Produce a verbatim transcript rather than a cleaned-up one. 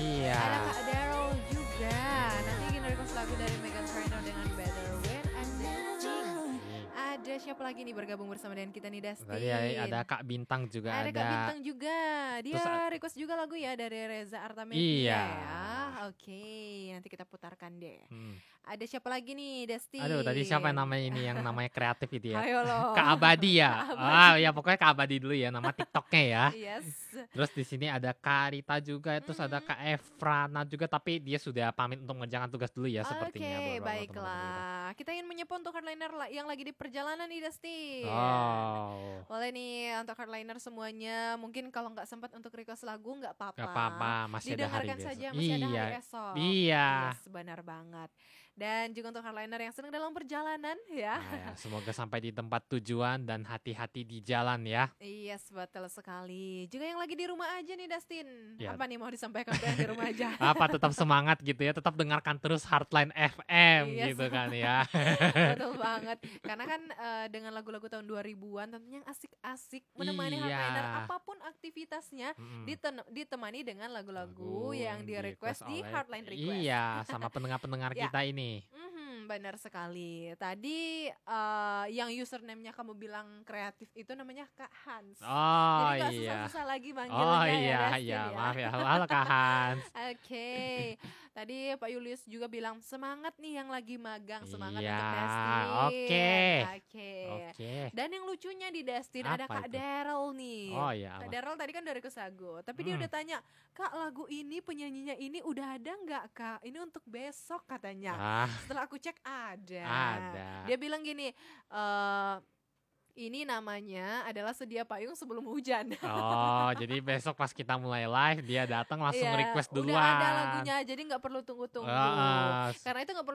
Ada Iya. Kak Daryl juga. Nanti ingin request lagu dari Meghan Trainor dengan Better When I'm Dancing. Ada siapa lagi nih bergabung bersama dengan kita nih, Tadi ada Dustin? Kak Bintang juga Ada ada. Kak Bintang juga. Dia Terus a- request juga lagu ya dari Reza Artamevia Iya. ya. Oke, nanti kita putarkan deh. Hmm. Ada siapa lagi nih, Dustin? Aduh, tadi siapa yang namanya ini yang namanya kreatif itu ya? Ayo loh. Kak Abadi ya. Kak Ah, Abadi. ya pokoknya Kak Abadi dulu ya, nama TikToknya ya. Yes. Terus di sini ada Kak Rita juga, terus ada Mhm. Kak Efrana juga, tapi dia sudah pamit untuk mengerjakan tugas dulu ya Oke, sepertinya beberapa teman-teman kita. baiklah. Kita ingin menyapa untuk hardliner la- yang lagi di perjalanan nih, Dustin. Oh, Boleh nih untuk hardliner semuanya. Mungkin kalau nggak sempat untuk request lagu nggak apa-apa. gak apa-apa, masih ada hari Didengarkan besok. saja, masih ada Iya, hari esok. iya. Yes, benar banget. Dan juga untuk hardliner yang sedang dalam perjalanan ya. Nah, ya, semoga sampai di tempat tujuan dan hati-hati di jalan ya. Yes, betul sekali. Juga yang lagi di rumah aja nih, Dustin. Ya. Apa nih mau disampaikan ke yang di rumah aja? Apa tetap semangat gitu ya, tetap dengarkan terus Heartline F M Yes. gitu kan ya. Betul banget. Karena kan eh, dengan lagu-lagu tahun dua ribuan tentunya yang asik-asik menemani Iya. hardliner apapun aktivitasnya Mm-mm. diten- ditemani dengan lagu-lagu Lagu yang di request di oleh- Heartline Request. Iya, sama pendengar-pendengar Ya. kita ini. Mhm, benar sekali. Tadi eh, yang username-nya kamu bilang kreatif itu namanya Kak Hans. Oh Jadi gak iya. susah-susah lagi manggilnya Oh ya, iya, Dustin iya, ya. maaf ya. Halo, halo Kak Hans. Oke, tadi Pak Julius juga bilang semangat nih yang lagi magang, semangat Iya, untuk Dustin. oke. Oke. Oke. Dan yang lucunya di Dustin ada Apa Kak itu? Daryl nih. Oh iya, Kak apa? Daryl tadi kan dari Kesago, tapi dia Hmm. udah tanya, Kak lagu ini penyanyinya ini udah ada nggak Kak? Ini untuk besok katanya. Ah, Setelah aku cek ada. ada. Dia bilang gini, eh ini namanya adalah sedia payung sebelum hujan. Oh, jadi besok pas kita mulai live dia datang langsung Iya, request duluan. udah ada lagunya, jadi nggak perlu tunggu-tunggu. Heeh. Karena itu nggak perlu